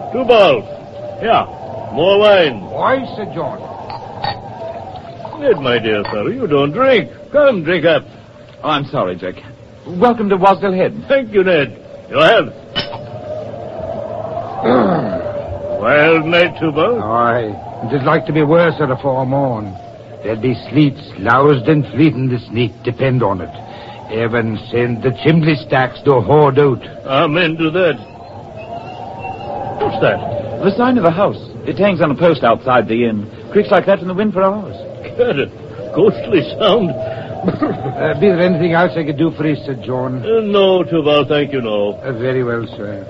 Tubal. Here, more wine. Why, Sir John? Ned, my dear fellow, you don't drink. Come, drink up. Oh, I'm sorry, Jack. Welcome to Wasdale Head. Thank you, Ned. Your health. Wild night, Tubal. Aye, it'd like to be worse at a foremorn. There'll be sleets, loused and fleeting this night, depend on it. Heaven send the chimney stacks to hoard out. Amen to that. What's that? The sign of a house. It hangs on a post outside the inn. Creaks like that in the wind for hours. Got it. Ghostly sound. Be there anything else I could do for you, Sir John? No, Tubal, thank you, no. Very well, sir.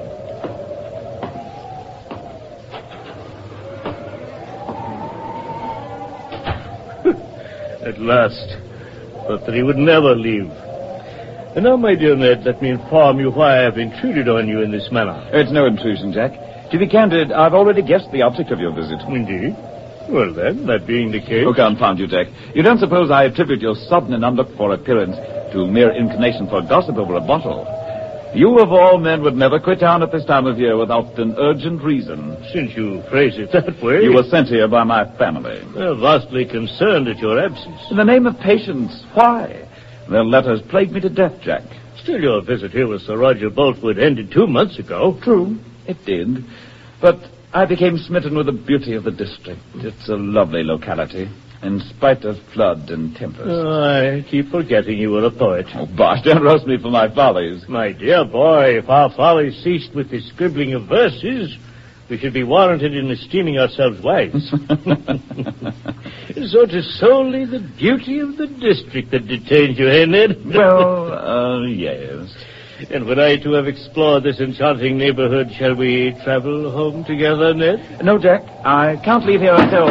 At last. Thought that he would never leave. And now, my dear Ned, let me inform you why I have intruded on you in this manner. It's no intrusion, Jack. To be candid, I've already guessed the object of your visit. Indeed. Well, then, that being the case... Oh, confound you, Jack. You don't suppose I attribute your sudden and unlooked-for appearance to mere inclination for gossip over a bottle? You, of all men, would never quit town at this time of year without an urgent reason. Since you phrase it that way... You were sent here by my family. They're vastly concerned at your absence. In the name of patience, why? Their letters plagued me to death, Jack. Still, your visit here with Sir Roger Boltwood ended 2 months ago. True, it did. But I became smitten with the beauty of the district. It's a lovely locality, in spite of flood and tempest. I keep forgetting you were a poet. Oh, bosh, don't roast me for my follies. My dear boy, if our follies ceased with the scribbling of verses, we should be warranted in esteeming ourselves wise. So it is solely the beauty of the district that detains you, eh, Ned? Well, yes. And when I too have explored this enchanting neighborhood, shall we travel home together, Ned? No, Jack. I can't leave here until...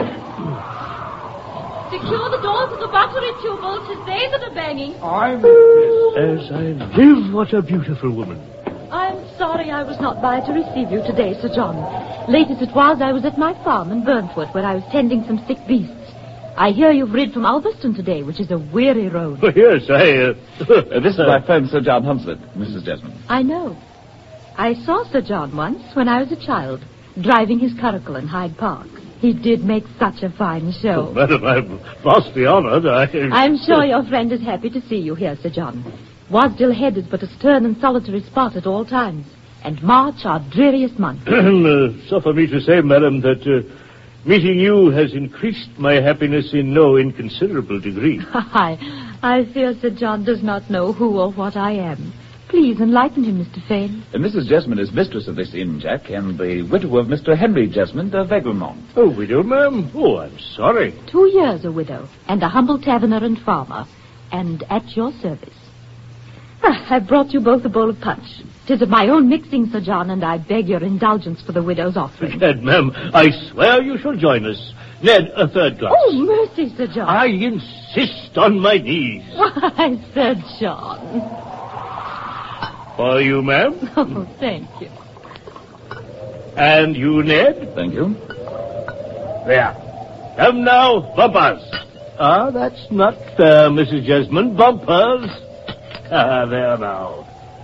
Secure the doors of the buttery, Tubal. 'Tis they that are banging. I'm... As I live, what a beautiful woman. I'm sorry I was not by to receive you today, Sir John. Late as it was, I was at my farm in Burnfoot, where I was tending some sick beasts. I hear you've rid from Ulverston today, which is a weary road. Oh, yes, this is my friend, Sir John Hunsford, Mrs. Desmond. I know. I saw Sir John once when I was a child, driving his curricle in Hyde Park. He did make such a fine show. Oh, madam, I'm vastly honored. I'm sure your friend is happy to see you here, Sir John. Wasdale Head is but a stern and solitary spot at all times, and March our dreariest month. Suffer me to say, madam, that meeting you has increased my happiness in no inconsiderable degree. I fear Sir John does not know who or what I am. Please enlighten him, Mr. Fane. Mrs. Jesmond is mistress of this inn, Jack, and the widow of Mr. Henry Jesmond of Egremont. Oh, widow, ma'am? Oh, I'm sorry. 2 years a widow, and a humble taverner and farmer, and at your service. I've brought you both a bowl of punch. 'Tis of my own mixing, Sir John, and I beg your indulgence for the widow's offering. Ned, ma'am, I swear you shall join us. Ned, a third glass. Oh, mercy, Sir John. I insist on my knees. Why, Sir John. For you, ma'am. Oh, thank you. And you, Ned. Thank you. There. Come now, bumpers. Ah, that's not fair, Mrs. Jesmond. Bumpers. Ah, there now.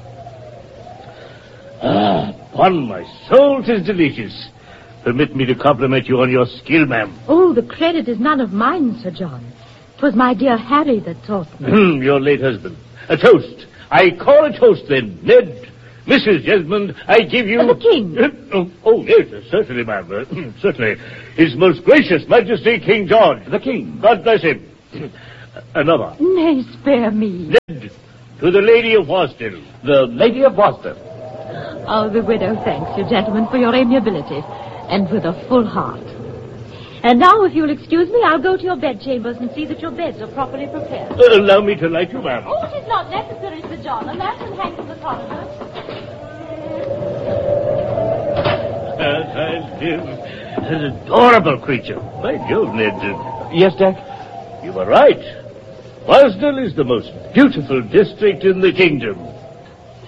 Ah, upon my soul, 'tis delicious. Permit me to compliment you on your skill, ma'am. Oh, the credit is none of mine, Sir John. 'Twas my dear Harry that taught me. Your late husband. A toast. I call a toast, then. Ned, Mrs. Jesmond, I give you... The king. Yes, certainly, ma'am. Certainly. His most gracious Majesty, King George. The king. God bless him. Another. Nay, spare me. Ned, to the Lady of Wasdale. The Lady of Wasdale. Oh, the widow thanks you, gentlemen, for your amiability, and with a full heart. And now, if you'll excuse me, I'll go to your bedchambers and see that your beds are properly prepared. Allow me to light you, ma'am. Oh, it is not necessary, Sir John. A lantern hangs in the corridor. As I live, an adorable creature. By Jove, Ned. Yes, Jack? You were right. Wasdale is the most beautiful district in the kingdom.